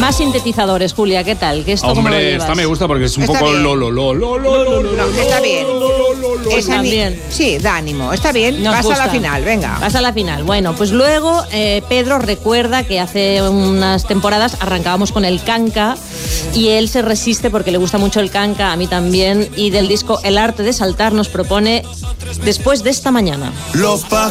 Más sintetizadores, Julia, ¿qué tal? ¿Qué esto cómo lo llevas? Esta me gusta porque es un Está poco bien. Está bien. Está bien. Sí, da ánimo. Está bien. Nos Pasa gusta. a la final, venga. Pasa a la final. Bueno, pues luego Pedro recuerda que hace unas temporadas arrancábamos con el canca y él se resiste porque le gusta mucho el canca, a mí también, y del disco El arte de saltar nos propone Después de esta mañana. Los pájaros